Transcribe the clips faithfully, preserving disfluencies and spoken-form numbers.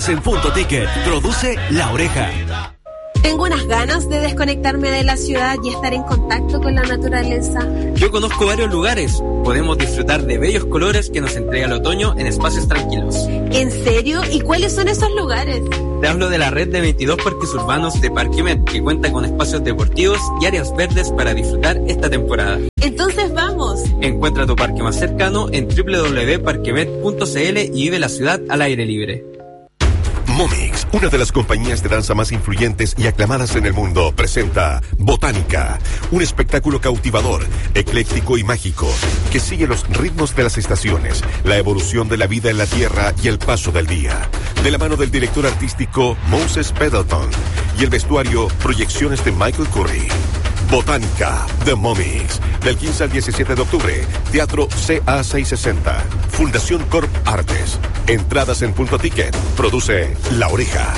En Punto Ticket, produce La Oreja. Tengo unas ganas de desconectarme de la ciudad y estar en contacto con la naturaleza. Yo conozco varios lugares. Podemos disfrutar de bellos colores que nos entrega el otoño en espacios tranquilos. ¿En serio? ¿Y cuáles son esos lugares? Te hablo de la red de veintidós parques urbanos de Parquemet, que cuenta con espacios deportivos y áreas verdes para disfrutar esta temporada. Entonces vamos. Encuentra tu parque más cercano en doble u doble u doble u punto parquemet punto c l y vive la ciudad al aire libre. Momix, una de las compañías de danza más influyentes y aclamadas en el mundo, presenta Botánica, un espectáculo cautivador, ecléctico y mágico, que sigue los ritmos de las estaciones, la evolución de la vida en la Tierra y el paso del día. De la mano del director artístico Moses Pendleton y el vestuario, proyecciones de Michael Curry. Botánica, The Momix, del quince al diecisiete de octubre, Teatro C A seiscientos sesenta, Fundación Corp Artes. Entradas en Punto Ticket, produce La Oreja.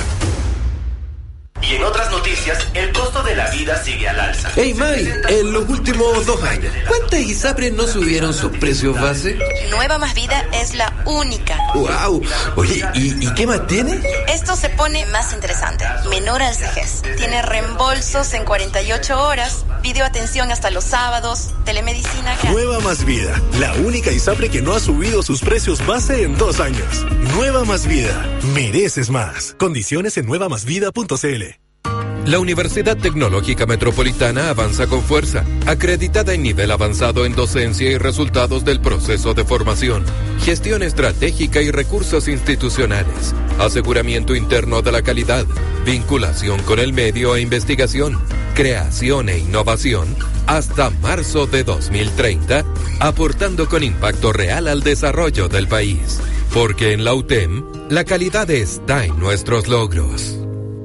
Y en otras noticias, el costo de la vida sigue al alza. Hey May, en los últimos dos años, ¿cuántas ISAPRES no subieron sus precios base? Nueva Más Vida es la única. ¡Wow! Oye, ¿y, y qué más tiene? Esto se pone más interesante. Menor al cejez. Tiene reembolsos en cuarenta y ocho horas, videoatención hasta los sábados, telemedicina... Nueva Más Vida, la única ISAPRE que no ha subido sus precios base en dos años. Nueva Más Vida, mereces más. Condiciones en nueva más vida punto c l. La Universidad Tecnológica Metropolitana avanza con fuerza, acreditada en nivel avanzado en docencia y resultados del proceso de formación, gestión estratégica y recursos institucionales, aseguramiento interno de la calidad, vinculación con el medio e investigación, creación e innovación, hasta marzo de dos mil treinta, aportando con impacto real al desarrollo del país. Porque en la U T E M, la calidad está en nuestros logros.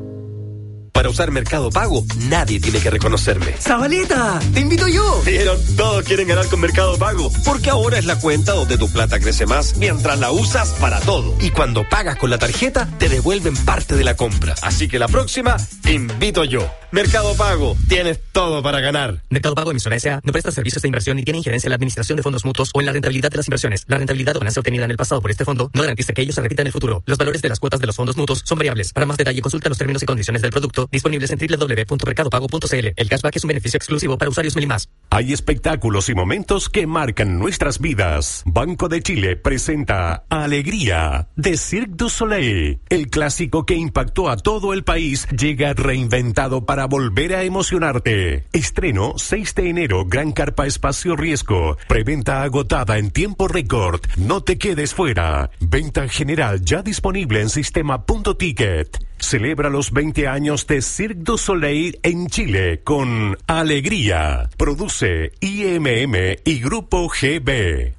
Para usar Mercado Pago, nadie tiene que reconocerme. ¡Zabaleta! ¡Te invito yo! Pero todos quieren ganar con Mercado Pago, porque ahora es la cuenta donde tu plata crece más mientras la usas para todo. Y cuando pagas con la tarjeta, te devuelven parte de la compra. Así que la próxima, te invito yo. Mercado Pago, tienes todo para ganar. Mercado Pago Emisora S A no presta servicios de inversión ni tiene injerencia en la administración de fondos mutuos o en la rentabilidad de las inversiones. La rentabilidad o ganancia obtenida en el pasado por este fondo no garantiza que ello se repita en el futuro. Los valores de las cuotas de los fondos mutuos son variables. Para más detalle, consulta los términos y condiciones del producto disponibles en doble u doble u doble u punto mercado pago punto c l. El cashback es un beneficio exclusivo para usuarios Milimás. Hay espectáculos y momentos que marcan nuestras vidas. Banco de Chile presenta Alegría de Cirque du Soleil. El clásico que impactó a todo el país llega reinventado para volver a emocionarte. Estreno seis de enero, Gran Carpa Espacio Riesgo. Preventa agotada en tiempo récord. No te quedes fuera. Venta general ya disponible en sistema Punto Ticket. Celebra los veinte años de Cirque du Soleil en Chile con Alegría. Produce I M M y Grupo G B.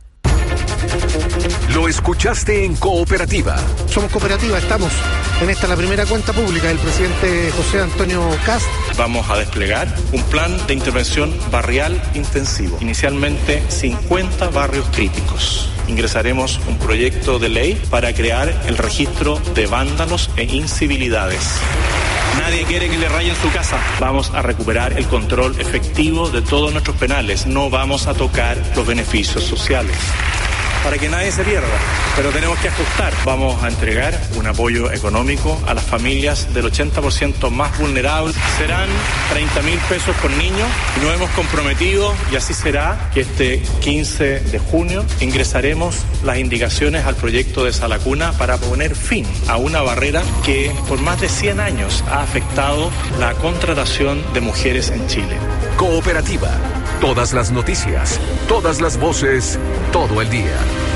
Lo escuchaste en Cooperativa. Somos Cooperativa, estamos en esta la primera cuenta pública del presidente José Antonio Kast. Vamos a desplegar un plan de intervención barrial intensivo. Inicialmente cincuenta barrios críticos. Ingresaremos un proyecto de ley para crear el registro de vándalos e incivilidades. Nadie quiere que le rayen su casa. Vamos a recuperar el control efectivo de todos nuestros penales. No vamos a tocar los beneficios sociales, para que nadie se pierda, pero tenemos que ajustar. Vamos a entregar un apoyo económico a las familias del ochenta por ciento más vulnerables. Serán treinta mil pesos por niño y nos hemos comprometido, y así será, que este quince de junio ingresaremos las indicaciones al proyecto de Sala Cuna para poner fin a una barrera que por más de cien años ha afectado la contratación de mujeres en Chile. Cooperativa. Todas las noticias, todas las voces, todo el día.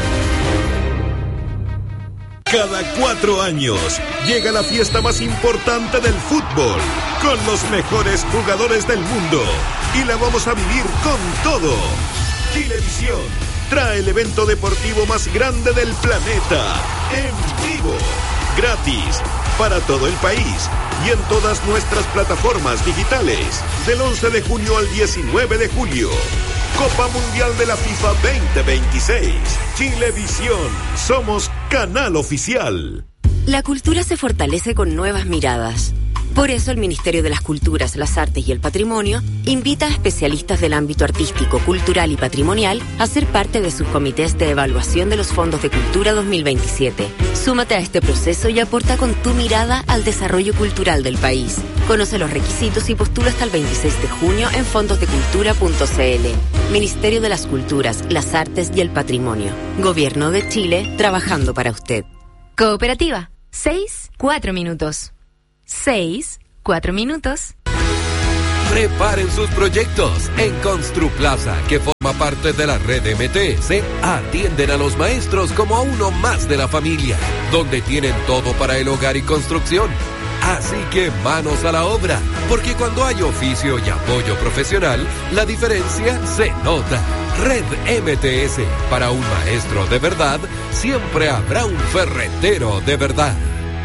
Cada cuatro años llega la fiesta más importante del fútbol, con los mejores jugadores del mundo, y la vamos a vivir con todo. Chilevisión trae el evento deportivo más grande del planeta, en vivo, gratis, para todo el país y en todas nuestras plataformas digitales, del once de junio al diecinueve de julio. Copa Mundial de la FIFA veinte veintiséis. Chilevisión. Somos canal oficial. La cultura se fortalece con nuevas miradas. Por eso el Ministerio de las Culturas, las Artes y el Patrimonio invita a especialistas del ámbito artístico, cultural y patrimonial a ser parte de sus comités de evaluación de los fondos de cultura dos mil veintisiete. Súmate a este proceso y aporta con tu mirada al desarrollo cultural del país. Conoce los requisitos y postula hasta el veintiséis de junio en fondos de cultura punto c l. Ministerio de las Culturas, las Artes y el Patrimonio. Gobierno de Chile, trabajando para usted. Cooperativa. Seis, cuatro minutos. Seis, cuatro minutos. Preparen sus proyectos. En Construplaza, que forma parte de la red M T S, atienden a los maestros como a uno más de la familia, donde tienen todo para el hogar y construcción. Así que manos a la obra, porque cuando hay oficio y apoyo profesional, la diferencia se nota. Red M T S, para un maestro de verdad, siempre habrá un ferretero de verdad.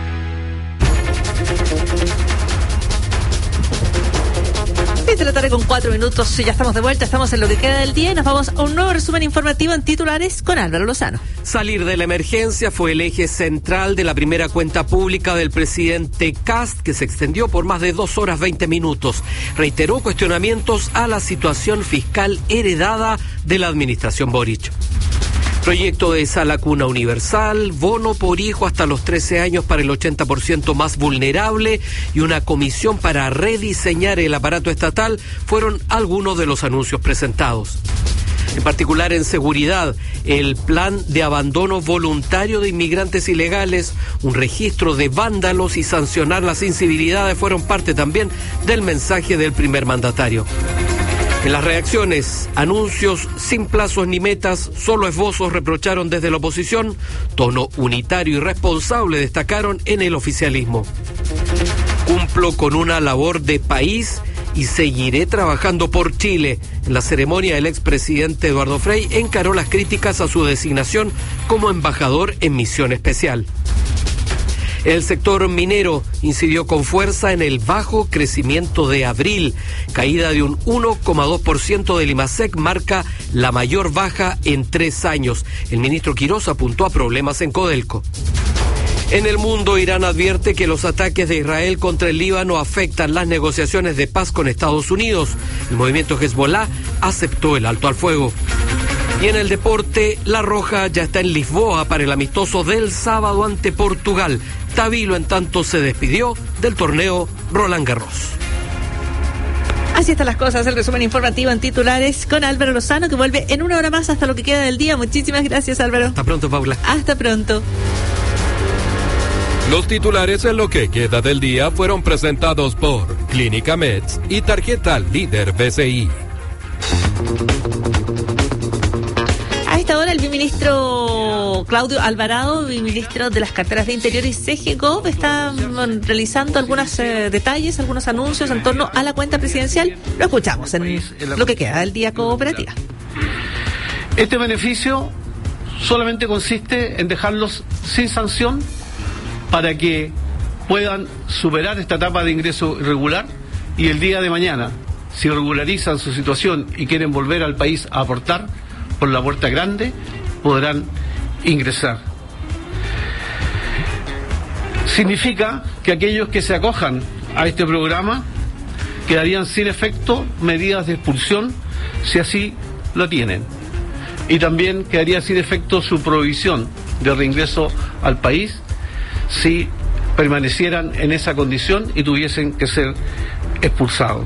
De la tarde con cuatro minutos, ya estamos de vuelta, estamos en lo que queda del día y nos vamos a un nuevo resumen informativo en titulares con Álvaro Lozano. Salir de la emergencia fue el eje central de la primera cuenta pública del presidente Kast, que se extendió por más de dos horas veinte minutos. Reiteró cuestionamientos a la situación fiscal heredada de la administración Boric. Proyecto de sala cuna universal, bono por hijo hasta los trece años para el ochenta por ciento más vulnerable y una comisión para rediseñar el aparato estatal fueron algunos de los anuncios presentados. En particular en seguridad, el plan de abandono voluntario de inmigrantes ilegales, un registro de vándalos y sancionar las incivilidades fueron parte también del mensaje del primer mandatario. En las reacciones, anuncios sin plazos ni metas, solo esbozos reprocharon desde la oposición, tono unitario y responsable destacaron en el oficialismo. Cumplo con una labor de país y seguiré trabajando por Chile. En la ceremonia, el expresidente Eduardo Frei encaró las críticas a su designación como embajador en misión especial. El sector minero incidió con fuerza en el bajo crecimiento de abril. Caída de un uno coma dos por ciento del IMASEC marca la mayor baja en tres años. El ministro Quirós apuntó a problemas en Codelco. En el mundo, Irán advierte que los ataques de Israel contra el Líbano afectan las negociaciones de paz con Estados Unidos. El movimiento Hezbollah aceptó el alto al fuego. Y en el deporte, La Roja ya está en Lisboa para el amistoso del sábado ante Portugal. Tabilo, en tanto, se despidió del torneo Roland Garros. Así están las cosas, el resumen informativo en titulares con Álvaro Lozano, que vuelve en una hora más hasta lo que queda del día. Muchísimas gracias, Álvaro. Hasta pronto, Paula. Hasta pronto. Los titulares en lo que queda del día fueron presentados por Clínica Meds y Tarjeta Líder B C I. A esta hora, el viceministro Claudio Alvarado, viceministro de las carteras de Interior y C G Gov, está um, realizando algunos eh, detalles, algunos anuncios en torno a la cuenta presidencial. Lo escuchamos en lo que queda del día cooperativa. Este beneficio solamente consiste en dejarlos sin sanción para que puedan superar esta etapa de ingreso irregular y el día de mañana, si regularizan su situación y quieren volver al país a aportar por la puerta grande, podrán ingresar. Significa que aquellos que se acojan a este programa quedarían sin efecto medidas de expulsión si así lo tienen. Y también quedaría sin efecto su prohibición de reingreso al país si permanecieran en esa condición y tuviesen que ser expulsados.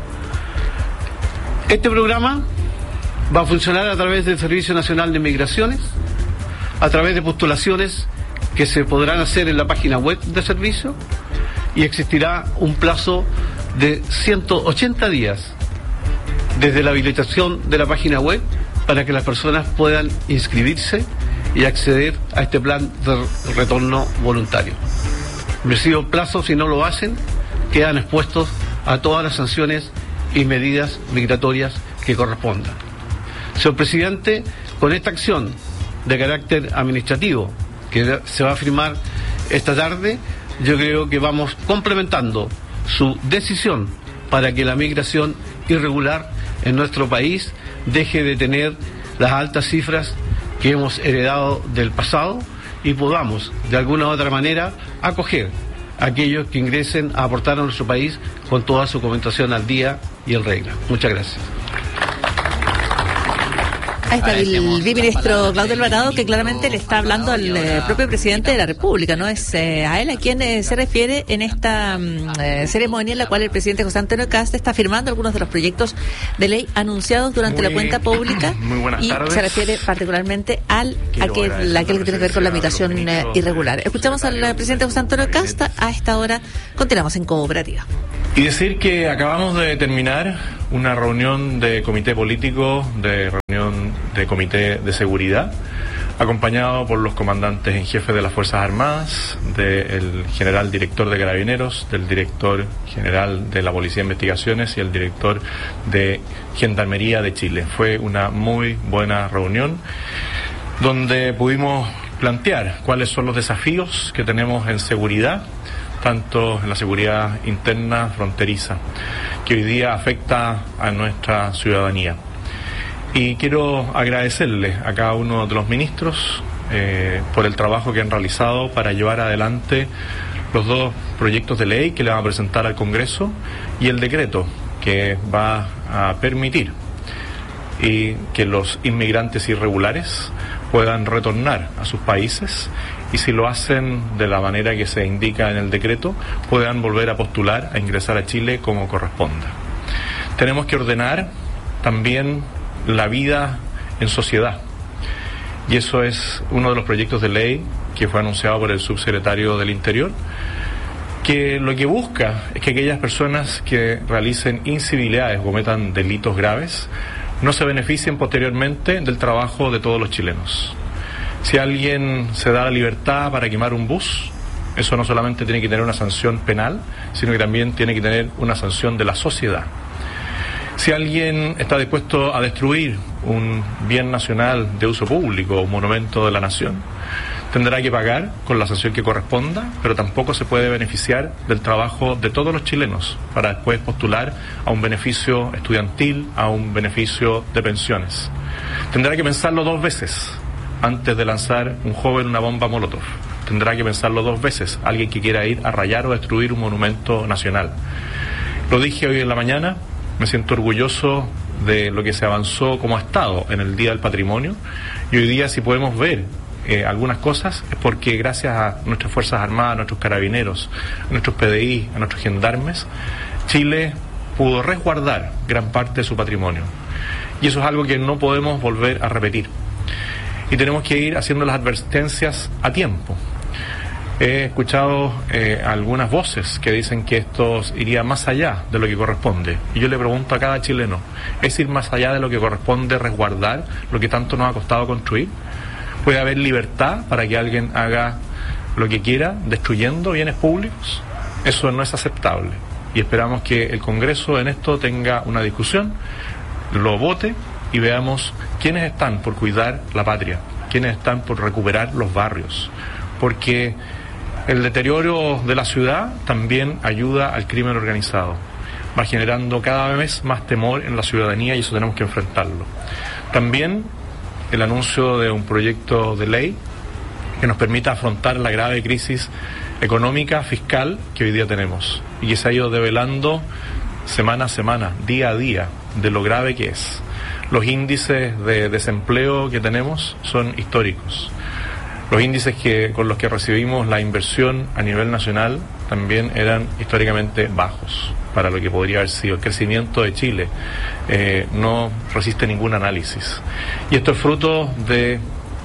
Este programa va a funcionar a través del Servicio Nacional de Migraciones, a través de postulaciones que se podrán hacer en la página web del servicio, y existirá un plazo de ciento ochenta días desde la habilitación de la página web para que las personas puedan inscribirse y acceder a este plan de retorno voluntario. Vencido el plazo, si no lo hacen, quedan expuestos a todas las sanciones y medidas migratorias que correspondan. Señor presidente, con esta acción de carácter administrativo que se va a firmar esta tarde, yo creo que vamos complementando su decisión para que la migración irregular en nuestro país deje de tener las altas cifras que hemos heredado del pasado y podamos, de alguna u otra manera, acoger a aquellos que ingresen a aportar a nuestro país con toda su documentación al día y en regla. Muchas gracias. Ahí está el viceministro Claudio Alvarado, que claramente le está hablando al eh, propio presidente de la República, ¿no? Es eh, a él a quien eh, se refiere en esta eh, ceremonia en la cual el presidente José Antonio Kast está firmando algunos de los proyectos de ley anunciados durante muy, la cuenta pública. Muy buenas y tardes. se refiere particularmente al aquel, aquel que tiene que ver con la migración eh, irregular. Escuchamos al presidente José Antonio Kast. A esta hora continuamos en Cooperativa. Y decir que acabamos de terminar una reunión de comité político, de reunión de comité de seguridad, acompañado por los comandantes en jefe de las Fuerzas Armadas, del general director de Carabineros, del director general de la Policía de Investigaciones y el director de Gendarmería de Chile. Fue una muy buena reunión donde pudimos plantear cuáles son los desafíos que tenemos en seguridad, tanto en la seguridad interna fronteriza, que hoy día afecta a nuestra ciudadanía. Y quiero agradecerle a cada uno de los ministros eh, por el trabajo que han realizado para llevar adelante los dos proyectos de ley que le van a presentar al Congreso y el decreto que va a permitir y que los inmigrantes irregulares puedan retornar a sus países y, si lo hacen de la manera que se indica en el decreto, puedan volver a postular a ingresar a Chile como corresponda. Tenemos que ordenar también la vida en sociedad, y eso es uno de los proyectos de ley que fue anunciado por el subsecretario del Interior, que lo que busca es que aquellas personas que realicen incivilidades o cometan delitos graves no se beneficien posteriormente del trabajo de todos los chilenos. Si alguien se da la libertad para quemar un bus, eso no solamente tiene que tener una sanción penal, sino que también tiene que tener una sanción de la sociedad. Si alguien está dispuesto a destruir un bien nacional de uso público, un monumento de la nación, tendrá que pagar con la sanción que corresponda, pero tampoco se puede beneficiar del trabajo de todos los chilenos para después postular a un beneficio estudiantil, a un beneficio de pensiones. Tendrá que pensarlo dos veces antes de lanzar un joven una bomba molotov. Tendrá que pensarlo dos veces alguien que quiera ir a rayar o destruir un monumento nacional. Lo dije hoy en la mañana, me siento orgulloso de lo que se avanzó como Estado en el Día del Patrimonio, y hoy día si podemos ver eh, algunas cosas es porque gracias a nuestras Fuerzas Armadas, a nuestros carabineros, a nuestros P D I, a nuestros gendarmes, Chile pudo resguardar gran parte de su patrimonio, y eso es algo que no podemos volver a repetir, y tenemos que ir haciendo las advertencias a tiempo. He escuchado eh, algunas voces que dicen que esto iría más allá de lo que corresponde. Y yo le pregunto a cada chileno, ¿es ir más allá de lo que corresponde resguardar lo que tanto nos ha costado construir? ¿Puede haber libertad para que alguien haga lo que quiera, destruyendo bienes públicos? Eso no es aceptable. Y esperamos que el Congreso en esto tenga una discusión, lo vote y veamos quiénes están por cuidar la patria, quiénes están por recuperar los barrios. Porque el deterioro de la ciudad también ayuda al crimen organizado. Va generando cada vez más temor en la ciudadanía y eso tenemos que enfrentarlo. También el anuncio de un proyecto de ley que nos permita afrontar la grave crisis económica, fiscal que hoy día tenemos y que se ha ido develando semana a semana, día a día, de lo grave que es. Los índices de desempleo que tenemos son históricos. Los índices que, con los que recibimos la inversión a nivel nacional también eran históricamente bajos para lo que podría haber sido. El crecimiento de Chile eh, no resiste ningún análisis. Y esto es fruto de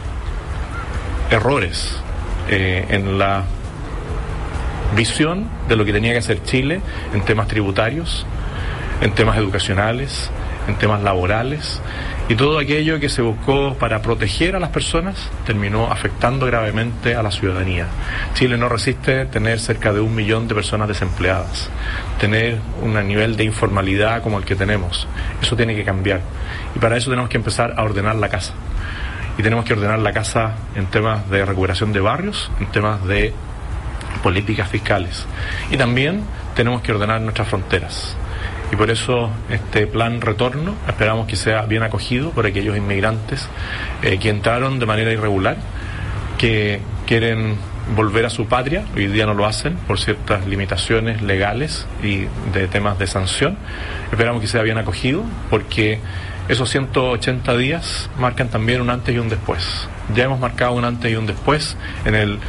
errores eh, en la visión de lo que tenía que hacer Chile en temas tributarios, en temas educacionales, en temas laborales. Y todo aquello que se buscó para proteger a las personas terminó afectando gravemente a la ciudadanía. Chile no resiste tener cerca de un millón de personas desempleadas, tener un nivel de informalidad como el que tenemos. Eso tiene que cambiar. Y para eso tenemos que empezar a ordenar la casa. Y tenemos que ordenar la casa en temas de recuperación de barrios, en temas de políticas fiscales. Y también tenemos que ordenar nuestras fronteras. Y por eso este plan retorno esperamos que sea bien acogido por aquellos inmigrantes eh, que entraron de manera irregular, que quieren volver a su patria. Hoy día no lo hacen por ciertas limitaciones legales y de temas de sanción. Esperamos que sea bien acogido, porque esos ciento ochenta días marcan también un antes y un después. Ya hemos marcado un antes y un después en el...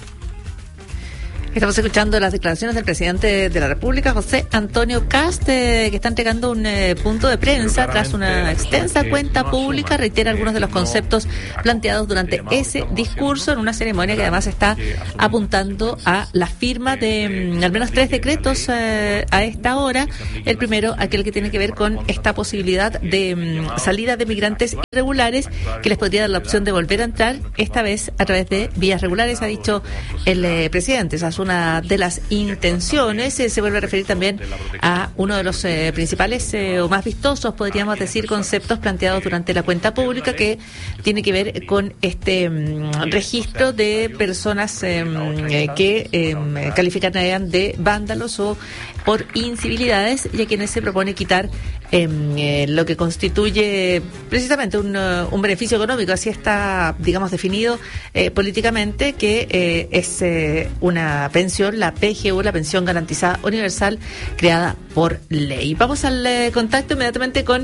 Estamos escuchando las declaraciones del presidente de la República, José Antonio Kast, eh, que está entregando un eh, punto de prensa tras una extensa cuenta pública. Reitera algunos de los conceptos planteados durante ese discurso en una ceremonia que además está apuntando a la firma de mm, al menos tres decretos eh, a esta hora. El primero, aquel que tiene que ver con esta posibilidad de mm, salida de migrantes irregulares, que les podría dar la opción de volver a entrar, esta vez a través de vías regulares, ha dicho el eh, presidente. Esa es una de las intenciones. Eh, se vuelve a referir también a uno de los eh, principales eh, o más vistosos, podríamos decir, conceptos planteados durante la cuenta pública, que tiene que ver con este mm, registro de personas eh, eh, que eh, calificarían de vándalos o por incivilidades, y a quienes se propone quitar eh, eh, lo que constituye precisamente un, uh, un beneficio económico. Así está, digamos, definido eh, políticamente, que eh, es eh, una pensión, la P G U, la pensión garantizada universal, creada por ley. Vamos al eh, contacto inmediatamente con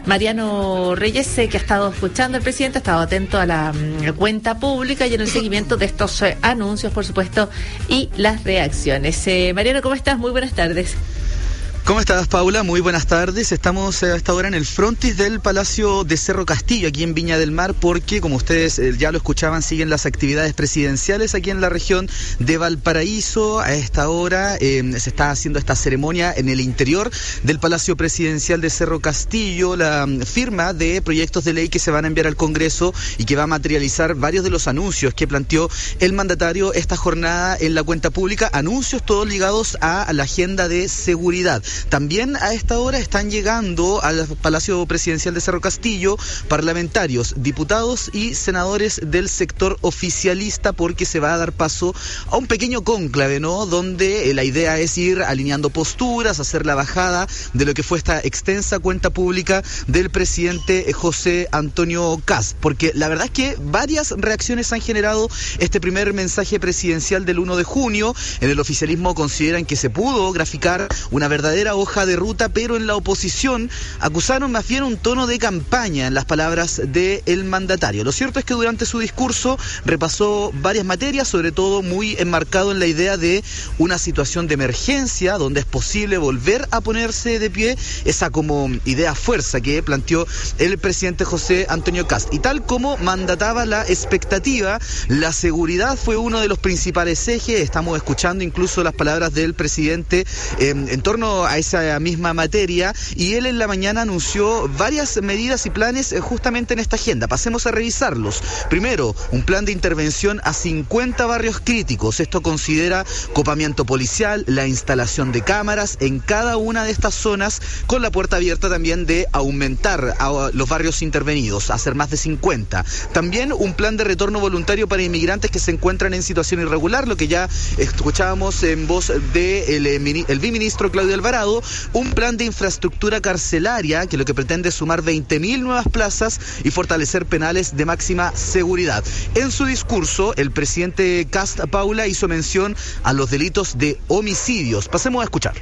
Mariano Reyes, eh, que ha estado escuchando al presidente, ha estado atento a la um, cuenta pública y en el seguimiento de estos eh, anuncios, por supuesto, y las reacciones. Eh, Mariano, ¿cómo estás? Muy buenas tardes. ¿Cómo estás, Paula? Muy buenas tardes. Estamos a esta hora en el frontis del Palacio de Cerro Castillo, aquí en Viña del Mar, porque, como ustedes eh, ya lo escuchaban, siguen las actividades presidenciales aquí en la región de Valparaíso. A esta hora eh, se está haciendo esta ceremonia en el interior del Palacio Presidencial de Cerro Castillo, la um, firma de proyectos de ley que se van a enviar al Congreso y que va a materializar varios de los anuncios que planteó el mandatario esta jornada en la cuenta pública, anuncios todos ligados a la agenda de seguridad. También a esta hora están llegando al Palacio Presidencial de Cerro Castillo parlamentarios, diputados y senadores del sector oficialista, porque se va a dar paso a un pequeño cónclave, ¿no?, donde la idea es ir alineando posturas, hacer la bajada de lo que fue esta extensa cuenta pública del presidente José Antonio Kast, porque la verdad es que varias reacciones han generado este primer mensaje presidencial del uno de junio. En el oficialismo consideran que se pudo graficar una verdadera hoja de ruta, pero en la oposición acusaron más bien un tono de campaña en las palabras del mandatario. Lo cierto es que durante su discurso repasó varias materias, sobre todo muy enmarcado en la idea de una situación de emergencia donde es posible volver a ponerse de pie, esa como idea fuerza que planteó el presidente José Antonio Kast. Y tal como mandataba la expectativa, la seguridad fue uno de los principales ejes. Estamos escuchando incluso las palabras del presidente eh, en torno a esa misma materia, y él en la mañana anunció varias medidas y planes justamente en esta agenda. Pasemos a revisarlos. Primero, un plan de intervención a cincuenta barrios críticos. Esto considera copamiento policial, la instalación de cámaras en cada una de estas zonas, con la puerta abierta también de aumentar a los barrios intervenidos, a ser más de cincuenta. También un plan de retorno voluntario para inmigrantes que se encuentran en situación irregular, lo que ya escuchábamos en voz del de el viceministro Claudio Alvarado. Un plan de infraestructura carcelaria que lo que pretende es sumar veinte mil nuevas plazas y fortalecer penales de máxima seguridad. En su discurso, el presidente Kast, Paula, hizo mención a los delitos de homicidios. Pasemos a escuchar.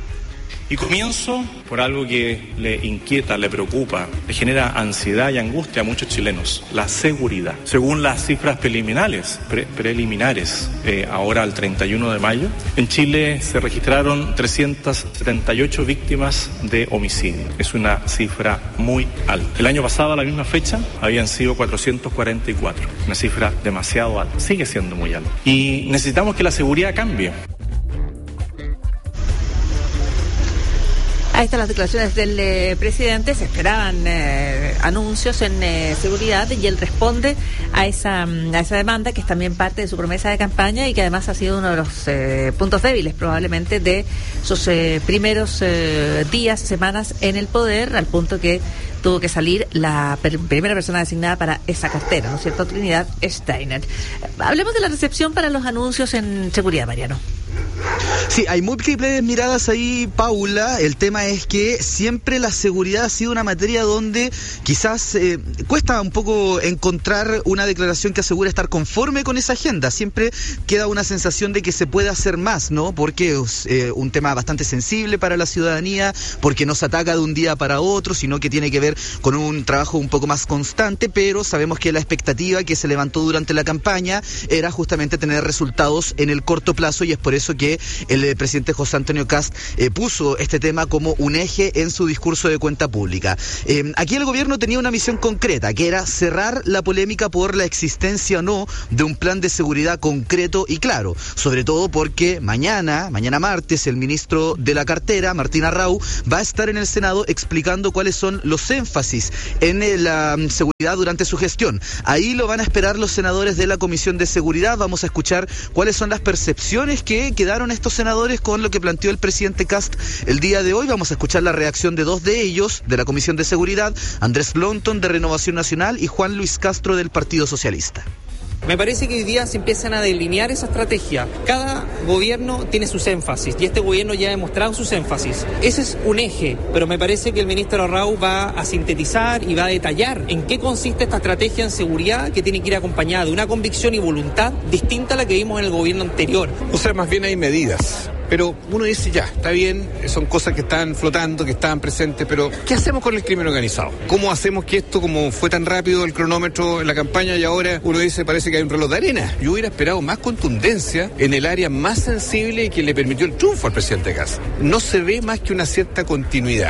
Y comienzo por algo que le inquieta, le preocupa, le genera ansiedad y angustia a muchos chilenos: la seguridad. Según las cifras preliminares, pre preliminares eh, ahora al treinta y uno de mayo, en Chile se registraron trescientas setenta y ocho víctimas de homicidio. Es una cifra muy alta. El año pasado, a la misma fecha, habían sido cuatrocientos cuarenta y cuatro. Una cifra demasiado alta. Sigue siendo muy alta. Y necesitamos que la seguridad cambie. Ahí están las declaraciones del eh, presidente. Se esperaban eh, anuncios en eh, seguridad, y él responde a esa, a esa demanda, que es también parte de su promesa de campaña y que además ha sido uno de los eh, puntos débiles probablemente de sus eh, primeros eh, días, semanas en el poder, al punto que tuvo que salir la per primera persona designada para esa cartera, ¿no es cierto?, Trinidad Steiner. Hablemos de la recepción para los anuncios en seguridad, Mariano. Sí, hay múltiples miradas ahí, Paula. El tema es que siempre la seguridad ha sido una materia donde quizás eh, cuesta un poco encontrar una declaración que asegure estar conforme con esa agenda. Siempre queda una sensación de que se puede hacer más, ¿no? Porque es eh, un tema bastante sensible para la ciudadanía, porque no se ataca de un día para otro, sino que tiene que ver con un trabajo un poco más constante, pero sabemos que la expectativa que se levantó durante la campaña era justamente tener resultados en el corto plazo, y es por eso que el eh, presidente José Antonio Kast eh, puso este tema como un eje en su discurso de cuenta pública. Eh, aquí el gobierno tenía una misión concreta, que era cerrar la polémica por la existencia o no de un plan de seguridad concreto y claro, sobre todo porque mañana, mañana martes, el ministro de la cartera, Martín Arrau, va a estar en el Senado explicando cuáles son los énfasis en eh, la um, seguridad durante su gestión. Ahí lo van a esperar los senadores de la Comisión de Seguridad. Vamos a escuchar cuáles son las percepciones que quedaron estos senadores con lo que planteó el presidente Kast el día de hoy. Vamos a escuchar la reacción de dos de ellos, de la Comisión de Seguridad, Andrés Blonton de Renovación Nacional y Juan Luis Castro del Partido Socialista. Me parece que hoy día se empiezan a delinear esa estrategia. Cada gobierno tiene sus énfasis y este gobierno ya ha demostrado sus énfasis. Ese es un eje, pero me parece que el ministro Arrau va a sintetizar y va a detallar en qué consiste esta estrategia en seguridad que tiene que ir acompañada de una convicción y voluntad distinta a la que vimos en el gobierno anterior. O sea, más bien hay medidas. Pero uno dice, ya, está bien, son cosas que están flotando, que estaban presentes, pero ¿qué hacemos con el crimen organizado? ¿Cómo hacemos que esto, como fue tan rápido el cronómetro en la campaña y ahora uno dice, parece que hay un reloj de arena? Yo hubiera esperado más contundencia en el área más sensible y que le permitió el triunfo al presidente Kast. No se ve más que una cierta continuidad.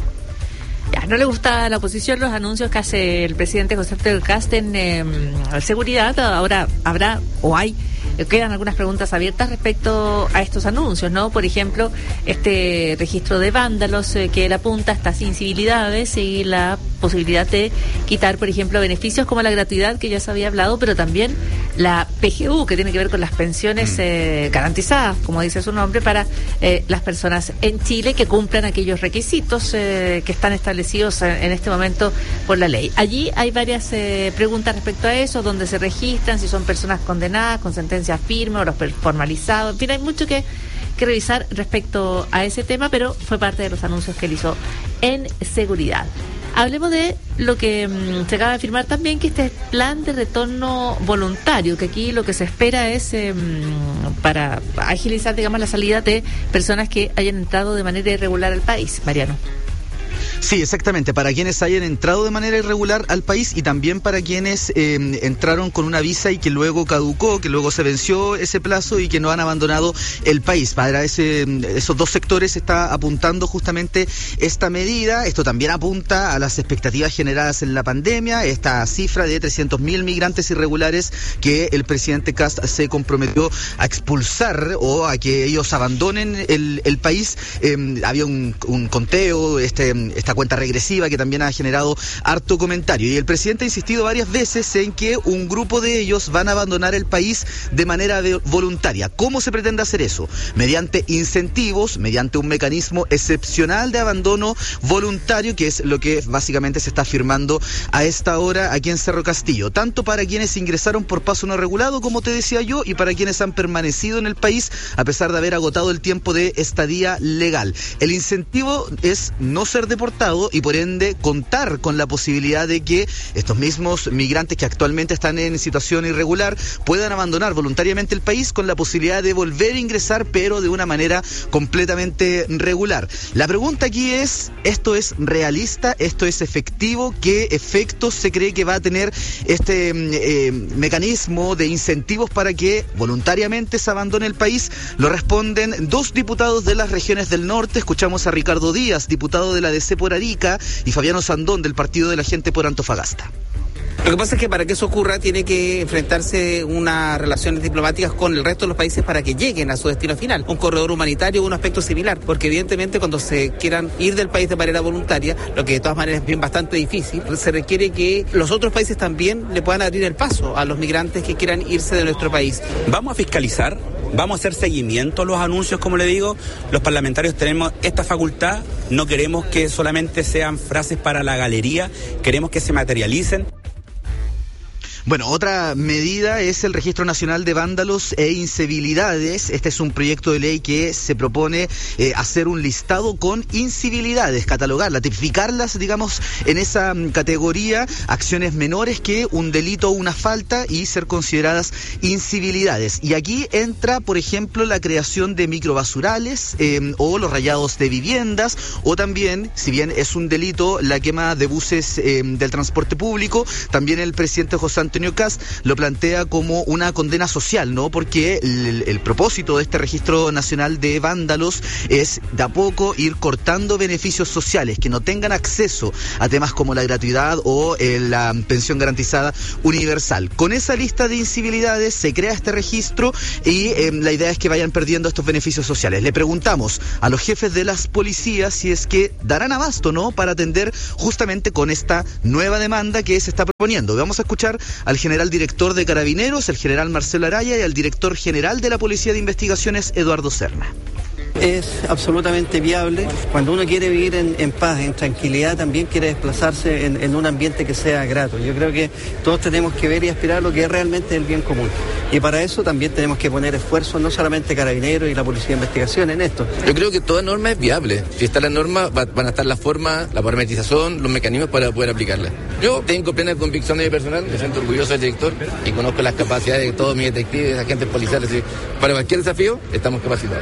Ya, no le gusta la oposición los anuncios que hace el presidente José Antonio Kast en eh, seguridad. Ahora habrá o hay quedan algunas preguntas abiertas respecto a estos anuncios, ¿no? Por ejemplo, este registro de vándalos eh, que él apunta a estas incivilidades y la posibilidad de quitar, por ejemplo, beneficios como la gratuidad que ya se había hablado, pero también la P G U, que tiene que ver con las pensiones eh, garantizadas, como dice su nombre, para eh, las personas en Chile que cumplan aquellos requisitos eh, que están establecidos en, en este momento por la ley. Allí hay varias eh, preguntas respecto a eso, donde se registran, si son personas condenadas con sentencia firme o los formalizados. En fin, hay mucho que, que revisar respecto a ese tema, pero fue parte de los anuncios que él hizo en seguridad. Hablemos de lo que mmm, se acaba de firmar también, que este plan de retorno voluntario, que aquí lo que se espera es eh, para agilizar, digamos, la salida de personas que hayan entrado de manera irregular al país. Mariano. Sí, exactamente, para quienes hayan entrado de manera irregular al país y también para quienes eh, entraron con una visa y que luego caducó, que luego se venció ese plazo y que no han abandonado el país. Para ese, esos dos sectores está apuntando justamente esta medida. Esto también apunta a las expectativas generadas en la pandemia, esta cifra de trescientos mil migrantes irregulares que el presidente Kast se comprometió a expulsar o a que ellos abandonen el, el país. Eh, había un, un conteo, este esta cuenta regresiva que también ha generado harto comentario, y el presidente ha insistido varias veces en que un grupo de ellos van a abandonar el país de manera de voluntaria. ¿Cómo se pretende hacer eso? Mediante incentivos, mediante un mecanismo excepcional de abandono voluntario, que es lo que básicamente se está firmando a esta hora aquí en Cerro Castillo, tanto para quienes ingresaron por paso no regulado, como te decía yo, y para quienes han permanecido en el país a pesar de haber agotado el tiempo de estadía legal. El incentivo es no ser deportado y por ende contar con la posibilidad de que estos mismos migrantes que actualmente están en situación irregular puedan abandonar voluntariamente el país con la posibilidad de volver a ingresar, pero de una manera completamente regular. La pregunta aquí es, ¿esto es realista? ¿Esto es efectivo? ¿Qué efectos se cree que va a tener este eh, mecanismo de incentivos para que voluntariamente se abandone el país? Lo responden dos diputados de las regiones del norte. Escuchamos a Ricardo Díaz, diputado de la D C por Arica, y Fabiano Sandón del Partido de la Gente por Antofagasta. Lo que pasa es que para que eso ocurra tiene que enfrentarse unas relaciones diplomáticas con el resto de los países para que lleguen a su destino final. Un corredor humanitario, un aspecto similar, porque evidentemente cuando se quieran ir del país de manera voluntaria, lo que de todas maneras es bien bastante difícil, se requiere que los otros países también le puedan abrir el paso a los migrantes que quieran irse de nuestro país. Vamos a fiscalizar, vamos a hacer seguimiento a los anuncios, como le digo. Los parlamentarios tenemos esta facultad, no queremos que solamente sean frases para la galería, queremos que se materialicen. Bueno, otra medida es el Registro Nacional de Vándalos e Incivilidades. Este es un proyecto de ley que se propone eh, hacer un listado con incivilidades, catalogarlas, tipificarlas, digamos, en esa um, categoría, acciones menores que un delito o una falta y ser consideradas incivilidades. Y aquí entra, por ejemplo, la creación de microbasurales eh, o los rayados de viviendas, o también, si bien es un delito, la quema de buses eh, del transporte público. También el presidente José Antonio Kast lo plantea como una condena social, ¿no? Porque el, el propósito de este Registro Nacional de Vándalos es de a poco ir cortando beneficios sociales, que no tengan acceso a temas como la gratuidad o eh, la pensión garantizada universal. Con esa lista de incivilidades se crea este registro y eh, la idea es que vayan perdiendo estos beneficios sociales. Le preguntamos a los jefes de las policías si es que darán abasto, ¿no?, para atender justamente con esta nueva demanda que se está proponiendo. Vamos a escuchar al general director de Carabineros, el general Marcelo Araya, y al director general de la Policía de Investigaciones, Eduardo Serna. Es absolutamente viable. Cuando uno quiere vivir en, en paz, en tranquilidad, también quiere desplazarse en, en un ambiente que sea grato. Yo creo que todos tenemos que ver y aspirar a lo que es realmente el bien común. Y para eso también tenemos que poner esfuerzo, no solamente Carabineros y la Policía de Investigación en esto. Yo creo que toda norma es viable. Si está la norma, va, van a estar las formas, la parametrización, los mecanismos para poder aplicarla. Yo tengo plena convicción de mi personal, me siento orgulloso del director y conozco las capacidades de todos mis detectives, agentes policiales. Y para cualquier desafío, estamos capacitados.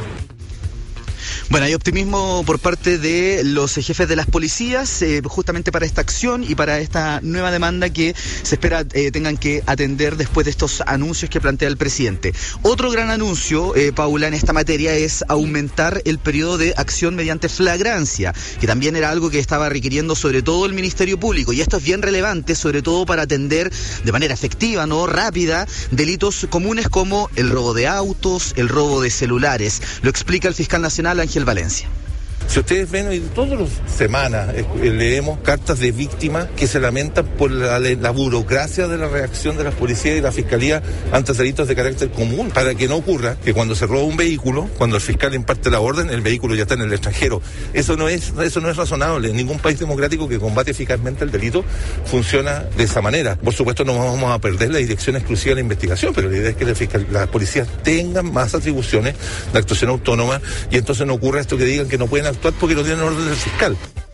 Bueno, hay optimismo por parte de los jefes de las policías eh, justamente para esta acción y para esta nueva demanda que se espera eh, tengan que atender después de estos anuncios que plantea el presidente. Otro gran anuncio, eh, Paula, en esta materia es aumentar el periodo de acción mediante flagrancia, que también era algo que estaba requiriendo sobre todo el Ministerio Público, y esto es bien relevante, sobre todo para atender de manera efectiva, no rápida, delitos comunes como el robo de autos, el robo de celulares. Lo explica el fiscal nacional Ángel Valencia. Si ustedes ven, hoy todas las semanas eh, leemos cartas de víctimas que se lamentan por la, la burocracia de la reacción de las policías y la fiscalía ante delitos de carácter común, para que no ocurra que cuando se roba un vehículo, cuando el fiscal imparte la orden, el vehículo ya está en el extranjero. Eso no es, eso no es razonable. En ningún país democrático que combate eficazmente el delito funciona de esa manera. Por supuesto, no vamos a perder la dirección exclusiva de la investigación, pero la idea es que la fiscal, las policías tengan más atribuciones de actuación autónoma, y entonces no ocurra esto que digan que no pueden actuar porque no tienen orden del fiscal.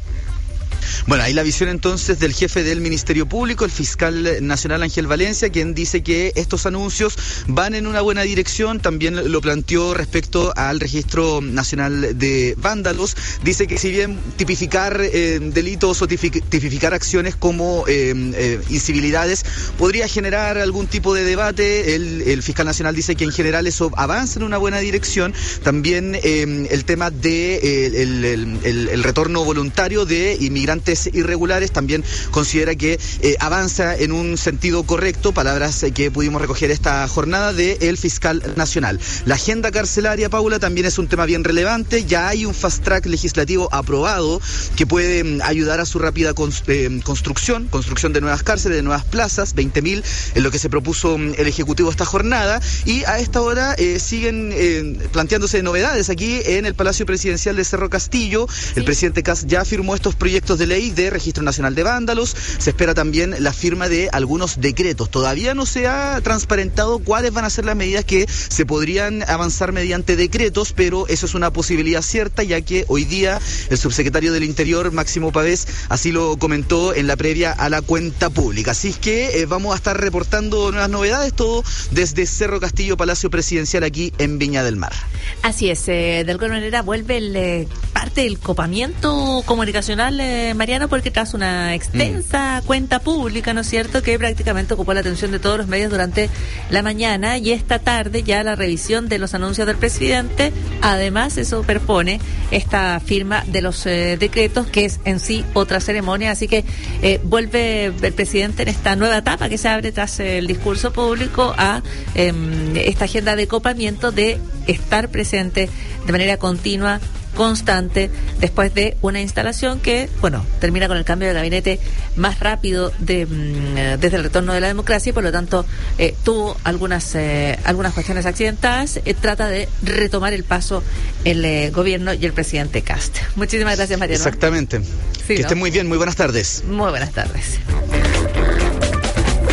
Bueno, ahí la visión entonces del jefe del Ministerio Público, el fiscal nacional Ángel Valencia, quien dice que estos anuncios van en una buena dirección. También lo planteó respecto al Registro Nacional de Vándalos. Dice que si bien tipificar eh, delitos o tipificar acciones como eh, eh, incivilidades podría generar algún tipo de debate, el, el fiscal nacional dice que en general eso avanza en una buena dirección. También eh, el tema de eh, el, el, el, el retorno voluntario de inmigrantes irregulares también considera que eh, avanza en un sentido correcto, palabras eh, que pudimos recoger esta jornada del fiscal nacional. La agenda carcelaria, Paula, también es un tema bien relevante. Ya hay un fast track legislativo aprobado que puede eh, ayudar a su rápida cons eh, construcción, construcción de nuevas cárceles, de nuevas plazas, veinte mil, en lo que se propuso eh, el Ejecutivo esta jornada, y a esta hora eh, siguen eh, planteándose novedades aquí en el Palacio Presidencial de Cerro Castillo. Sí. El presidente Kast ya firmó estos proyectos de ley de Registro Nacional de Vándalos. Se espera también la firma de algunos decretos. Todavía no se ha transparentado cuáles van a ser las medidas que se podrían avanzar mediante decretos, pero eso es una posibilidad cierta, ya que hoy día el subsecretario del Interior, Máximo Pavés, así lo comentó en la previa a la cuenta pública. Así es que eh, vamos a estar reportando nuevas novedades, todo desde Cerro Castillo, Palacio Presidencial, aquí en Viña del Mar. Así es, eh, de alguna manera vuelve el, eh, parte del copamiento comunicacional, eh, Mariano, porque tras una extensa mm. cuenta pública, ¿no es cierto?, que prácticamente ocupó la atención de todos los medios durante la mañana, y esta tarde ya la revisión de los anuncios del presidente. Además, eso perpone esta firma de los eh, decretos, que es en sí otra ceremonia. Así que eh, vuelve el presidente en esta nueva etapa que se abre tras el discurso público a eh, esta agenda de copamiento, de estar presente de manera continua, constante, después de una instalación que, bueno, termina con el cambio de gabinete más rápido de, mm, desde el retorno de la democracia, y por lo tanto eh, tuvo algunas eh, algunas cuestiones accidentadas. Eh, trata de retomar el paso el eh, gobierno y el presidente Kast. Muchísimas gracias, Mariano. Exactamente. Sí, que ¿no? Estén muy bien, muy buenas tardes. Muy buenas tardes.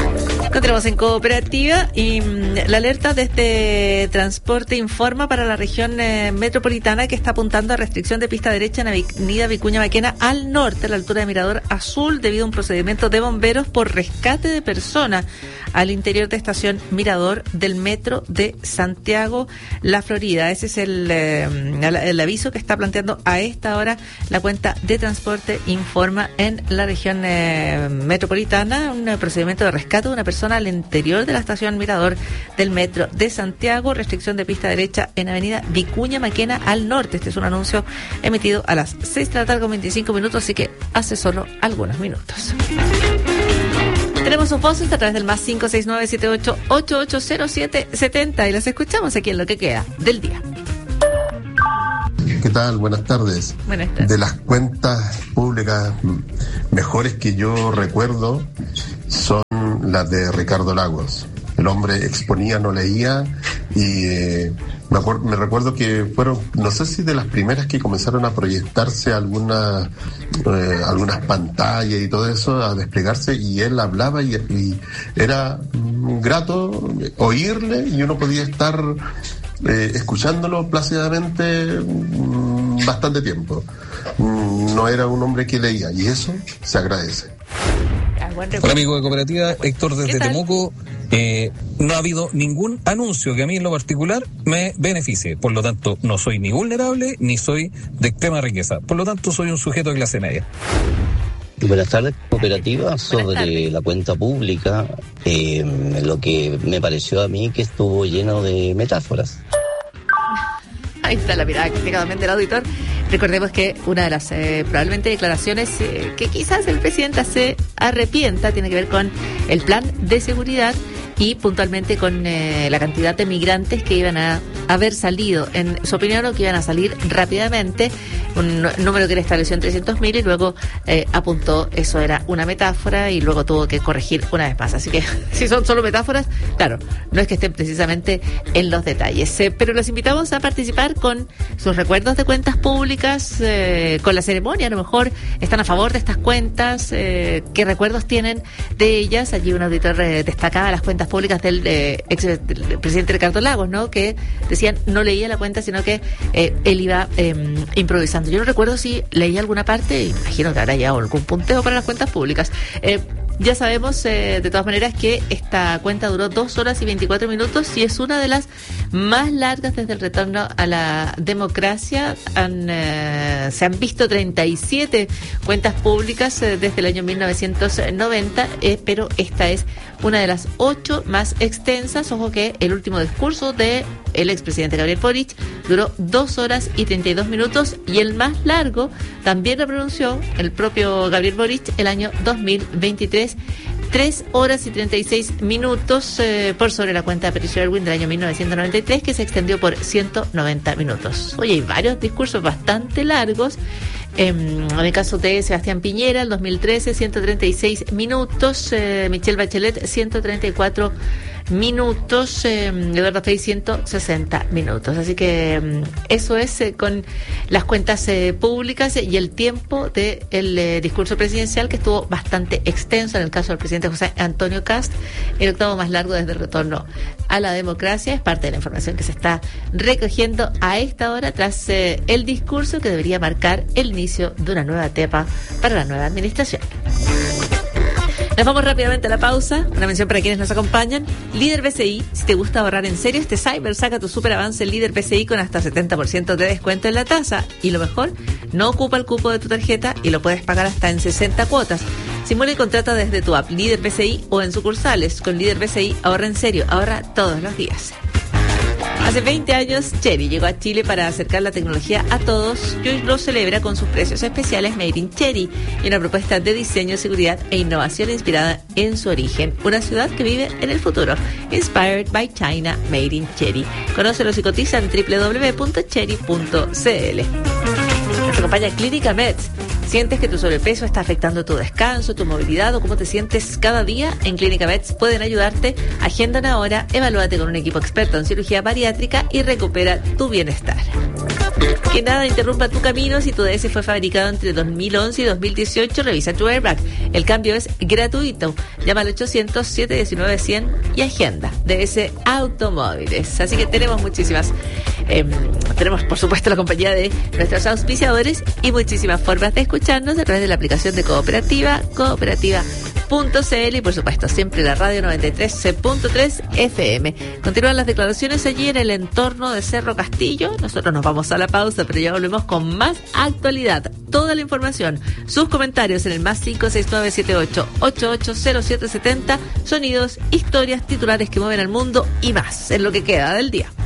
Continuamos en Cooperativa y mmm, la alerta desde Transporte informa para la región eh, metropolitana que está apuntando a restricción de pista derecha en Avenida Vicuña Maquena al norte, a la altura de Mirador Azul, debido a un procedimiento de bomberos por rescate de personas al interior de estación Mirador del metro de Santiago, La Florida. Ese es el, eh, el, el aviso que está planteando a esta hora la cuenta de Transporte informa en la región eh, metropolitana, un procedimiento de rescate de una persona al interior de la estación Mirador del metro de Santiago, restricción de pista derecha en Avenida Vicuña Maquena al norte. Este es un anuncio emitido a las seis de la tarde con veinticinco minutos, así que hace solo algunos minutos. Tenemos sus voces a través del más cinco seis nueve siete ocho ocho ocho cero siete siete cero y las escuchamos aquí en Lo que queda del día. ¿Qué tal? Buenas tardes. Buenas tardes. De las cuentas públicas mejores que yo recuerdo son las de Ricardo Lagos. El hombre exponía, no leía y eh, me, acuerdo, me recuerdo que fueron, no sé si de las primeras que comenzaron a proyectarse algunas eh, algunas pantallas y todo eso, a desplegarse, y él hablaba y, y era mm, grato oírle, y uno podía estar eh, escuchándolo plácidamente mm, bastante tiempo. Mm, no era un hombre que leía, y eso se agradece. Hola, amigo de Cooperativa, Héctor desde Temuco. Eh, no ha habido ningún anuncio que a mí en lo particular me beneficie. Por lo tanto, no soy ni vulnerable ni soy de extrema riqueza. Por lo tanto, soy un sujeto de clase media. Buenas tardes, Cooperativa. Sobre tardes. La cuenta pública, eh, lo que me pareció a mí que estuvo lleno de metáforas. Ahí está la mirada críticamente del auditor. Recordemos que una de las eh, probablemente declaraciones eh, que quizás el presidente se arrepienta tiene que ver con el plan de seguridad y puntualmente con eh, la cantidad de migrantes que iban a haber salido, en su opinión, o que iban a salir rápidamente, un número que él estableció en trescientos mil y luego eh, apuntó eso era una metáfora y luego tuvo que corregir una vez más. Así que si son solo metáforas, claro, no es que estén precisamente en los detalles. Eh, pero los invitamos a participar con sus recuerdos de cuentas públicas, eh, con la ceremonia. A lo mejor están a favor de estas cuentas, eh, qué recuerdos tienen de ellas. Allí un auditor eh, destacaba las cuentas públicas del eh, ex del presidente Ricardo Lagos, ¿no? Que decían no leía la cuenta, sino que eh, él iba eh, improvisando. Yo no recuerdo si leía alguna parte, imagino que habrá ya algún punteo para las cuentas públicas. Eh, Ya sabemos, eh, de todas maneras, que esta cuenta duró dos horas y veinticuatro minutos y es una de las más largas desde el retorno a la democracia. Han, eh, se han visto treinta y siete cuentas públicas eh, desde el año mil novecientos noventa, eh, pero esta es una de las ocho más extensas. Ojo que el último discurso de el expresidente Gabriel Boric duró dos horas y treinta y dos minutos y el más largo también lo pronunció el propio Gabriel Boric el año dos mil veintitrés, tres horas y treinta y seis minutos eh, por sobre la cuenta de Patricio Erwin del año mil novecientos noventa y tres, que se extendió por ciento noventa minutos. Oye, hay varios discursos bastante largos. En el caso de Sebastián Piñera, el dos mil trece, ciento treinta y seis minutos, eh, Michelle Bachelet, ciento treinta y cuatro minutos, eh, Eduardo Frei, ciento sesenta minutos. Así que eh, eso es eh, con las cuentas eh, públicas y el tiempo del de eh, discurso presidencial, que estuvo bastante extenso. En el caso del presidente José Antonio Kast, el octavo más largo desde el retorno a la democracia. Es parte de la información que se está recogiendo a esta hora tras eh, el discurso que debería marcar el inicio de una nueva etapa para la nueva administración. Nos vamos rápidamente a la pausa. Una mención para quienes nos acompañan. Líder B C I, si te gusta ahorrar en serio este cyber, saca tu super avance Líder B C I con hasta setenta por ciento de descuento en la tasa. Y lo mejor, no ocupa el cupo de tu tarjeta y lo puedes pagar hasta en sesenta cuotas. Simula y contrata desde tu app Líder B C I o en sucursales. Con Líder B C I, ahorra en serio, ahorra todos los días. Hace veinte años, Chery llegó a Chile para acercar la tecnología a todos y hoy lo celebra con sus precios especiales Made in Chery y una propuesta de diseño, seguridad e innovación inspirada en su origen. Una ciudad que vive en el futuro. Inspired by China, Made in Chery. Conócelos y cotiza en doble u doble u doble u punto chery punto c l. Nos acompaña Clínica Med. ¿Sientes que tu sobrepeso está afectando tu descanso, tu movilidad o cómo te sientes cada día? En Clínica Vets pueden ayudarte. Agenda una hora, evalúate con un equipo experto en cirugía bariátrica y recupera tu bienestar. Que nada interrumpa tu camino. Si tu D S fue fabricado entre dos mil once y dos mil dieciocho, revisa tu airbag. El cambio es gratuito. Llama al ochocientos, siete diecinueve, cien y agenda. D S Automóviles. Así que tenemos muchísimas, eh, tenemos por supuesto la compañía de nuestros auspiciadores y muchísimas formas de escucharnos a través de la aplicación de Cooperativa, cooperativa punto c l y por supuesto siempre la radio noventa y tres punto tres F M. Continúan las declaraciones allí en el entorno de Cerro Castillo. Nosotros nos vamos a la pausa, pero ya volvemos con más actualidad. Toda la información, sus comentarios en el más cinco seis nueve siete ocho, ocho ocho cero siete siete cero, sonidos, historias, titulares que mueven al mundo y más en lo que queda del día.